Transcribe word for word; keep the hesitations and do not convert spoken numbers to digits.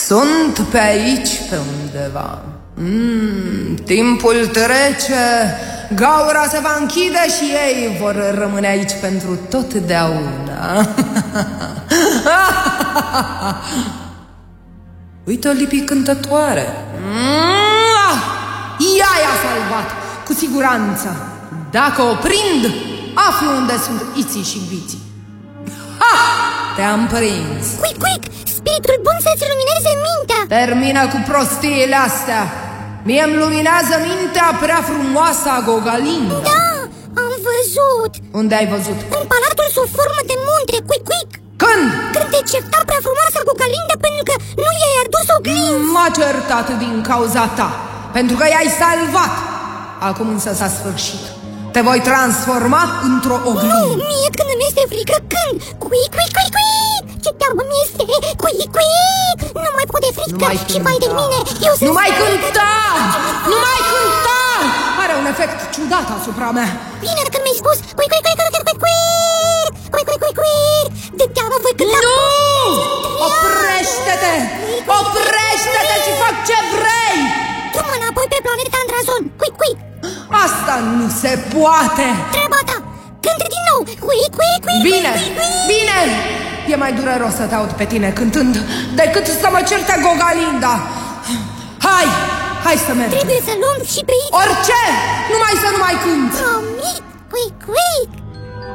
Sunt pe aici, pe undeva. mm, Timpul trece, gaura se va închide și ei vor rămâne aici pentru totdeauna. Uite o lipi cântătoare. Ea i-a salvat, cu siguranță. Dacă o prind, aflu unde sunt Iții și Biții. Ha! Te-am prins. Quick, quick! Spiritul bun să-ți lumineze mintea. Termină cu prostiile astea. Mie-mi luminează mintea prea frumoasă a Gogalinda. Da, am văzut. Unde ai văzut? În palatul sub formă de munte. Quick, quick! Când? Când te certa prea frumoasa Gogalinda pentru că nu i-ai adus oglinzi. M-a certat din cauza ta, pentru că i-ai salvat. Acum însă s-a sfârșit. Te voi transforma într-o oglindă. Nu, mie când îmi este frică, când? Quick, quick, quick, quick! Ce teamă mi este! Quick, quick! Nu mai pot de frică și mai de mine! Eu sunt Nu mai cânta! Nu mai cânta! Are un efect ciudat asupra mea. Bine, când mi-ai spus quick, quick, quick, quick, quick, quick! Quick, quick, quick, quick! De teamă voi cânta! Nu! Oprește-te! Oprește-te și fac ce vrei! Drum înapoi pe planeta Andrazon! Quick, quick! Asta nu se poate! Treaba ta! Cântă din nou! Quick, quick, quick! Bine, bine! E mai dureros să te aud pe tine cântând decât să mă certe Gogalinda. Hai, hai să mergem. Trebuie să luăm și pe ei. Orice, numai să nu mai cânti. Promit! Quick, quick!